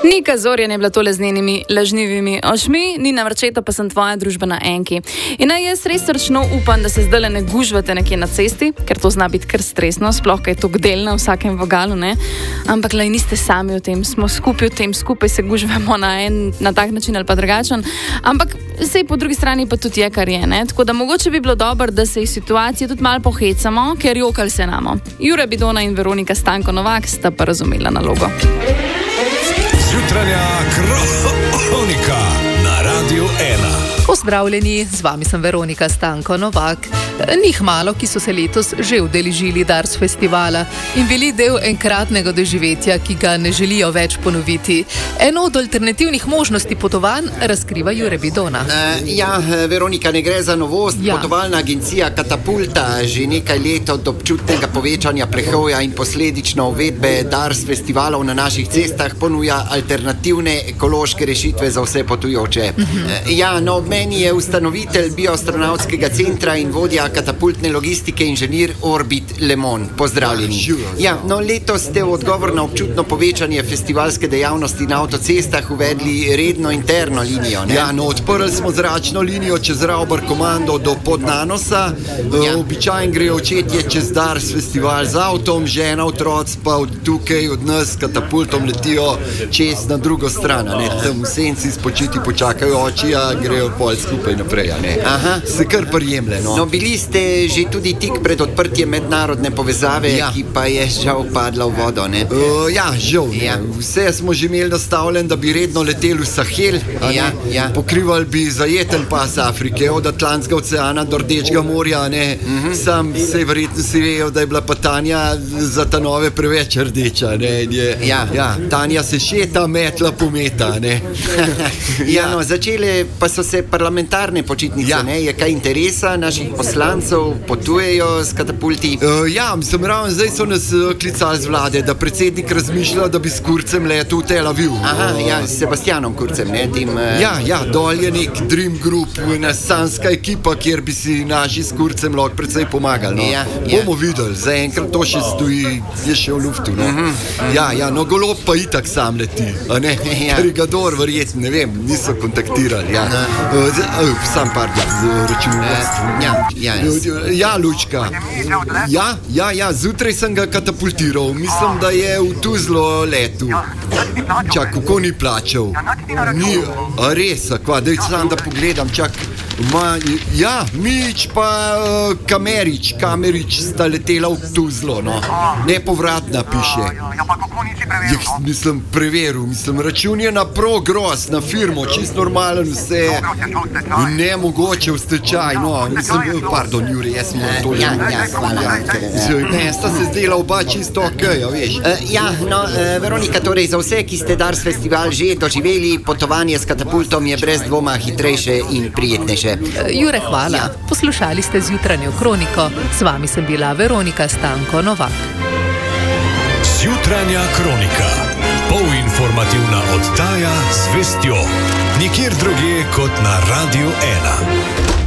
Nika Zorjan je bila tole z njenimi lažnivimi očmi, Nina Vrčeta pa sem tvoja družba na Enki. In naj jaz res srčno upam, da se zdaj ne gužvate nekje na cesti, ker to zna biti kar stresno, sploh kaj je to del na vsakem vogalu, ne? Ampak lej, niste sami v tem, smo skupaj v tem, skupaj se gužvemo na tak način ali pa drugačen. Ampak sej po drugi strani pa tudi je, kar je, ne? Tako da mogoče bi bilo dobro, da se iz situacije tudi malo pohecamo, ker jokali se namo. Jure Bidona in Veronika Stanko Novak sta pa razumela nalogo. Jutranja kronika na Radiu 1. Pozdravljeni, z vami sem Veronika Stanko Novak. Njih malo, ki so se letos že udeležili Dars festivala in bili del enkratnega doživetja, ki ga ne želijo več ponoviti. Eno od alternativnih možnosti potovanj razkriva Jure Bidona. Veronika, ne gre za novost. Potovalna agencija Katapulta že nekaj let od občutnega povečanja prehoja in posledično uvedbe Dars festivalov na naših cestah ponuja alternativne ekološke rešitve za vse potujoče. Meni je ustanovitelj bioastronavtskega centra in vodja katapultne logistike inženir Orbit Lemon. Pozdravljeni. Letos ste v odgovor na občutno povečanje festivalske dejavnosti na avtocestah uvedli redno interno linijo. Odprli smo zračno linijo čez Rauber komando do Podnanosa. Običajno grejo očetje čez Dars festival z avtom, žena, otroci pa od tukaj od nas s katapultom letijo čez na drugo stran. Tam v senci spočiti počakajo oči, grejo pol skupaj naprej. Se kar prijemle. Bili ste že tudi tik pred odprtjem mednarodne povezave, ki pa je žal padla v vodo, ne? Žal. Vse smo že imeli nastavljen, da bi redno leteli v Sahel. Pokrivali bi zajeten pas Afrike, od Atlantskega oceana do Rdečega morja, ne? Sam se verjetno si vejo, da je bila pa Tanja za ta nove preveč rdeča, ne? Tanja se šeta, metla pometa, ne? Začele pa so se parlamentarne počitnice, ne? Je kaj interesa naših poslancev, potujejo s katapulti? Mislim, ravno zdaj so nas klicali z vlade, da predsednik razmišlja, da bi s Kurcem letel v Tel Aviv. S Sebastianom Kurcem, ne? Dol je nek Dream Group, ena sanska ekipa, kjer bi si naši s Kurcem lahko precej pomagali. Bomo videli, zaenkrat to še stoji, je še v luftu. Golob pa itak sam leti, Rigador verjetno, ne vem, niso kontaktirali. Sam računovodstvo. Lučka. Zjutraj sem ga katapultiral. Mislim, da je v Tuzlo letu. Kako ni plačal? Ni, res, daj sam da pogledam, Mič pa Kamerič sta letela v Tuzlo, Nepovratna piše. Mislim, preveril, račun je na Progros, na firmo, čist normalen vse. Ne mogoče v stečaj, pardon, Jure, jaz sem tole. Sta se zdela oba čisto okej, veš. Veronika, torej za vse, ki ste Dars festival že doživeli, potovanje s katapultom je brez dvoma hitrejše in prijetnejše. Jure, hvala. Poslušali ste Zjutranjo kroniko. S vami sem bila Veronika Stanko Novak. Zjutranja kronika. Polinformativna oddaja z vestjo. Nikjer drugje kot na Radiu 1.